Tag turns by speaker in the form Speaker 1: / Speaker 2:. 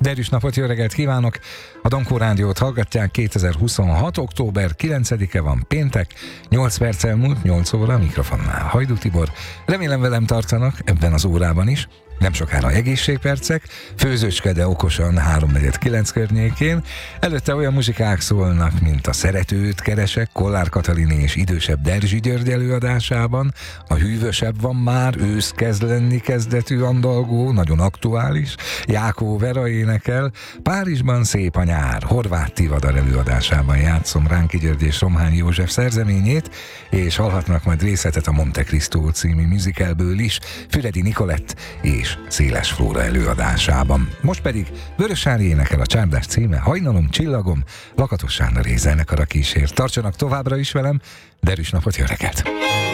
Speaker 1: Derűs napot, jó reggelt kívánok! A Dankó Rádiót hallgatják, 2026. október 9-e van, péntek, 8 perc elmúlt, 8 óra a mikrofonnál. Hajdú Tibor, remélem velem tartanak ebben az órában is. Nem sokára egészségpercek, főzőcske, de okosan 3:49 környékén. Előtte olyan muzsikák szólnak, mint a Szeretőt keresek, Kollár Katalin és idősebb Derzsi György előadásában. A Hűvösebb van már, ősz kezd lenni kezdetű andalgó, nagyon aktuális. Jákó Vera énekel, Párizsban szép a nyár, Horváth Tivadar előadásában játszom Ránki György és Romhány József szerzeményét, és hallhatnak majd részletet a Monte Cristo című musicalből is, Füredi Nikolett és Széles Flóra előadásában. Most pedig Vöröshári énekel, a csárdás címe Hajnalom, csillagom, Lakatos Sándor zenekara kísér. Tartsanak továbbra is velem, derűs napot, jó reggelt!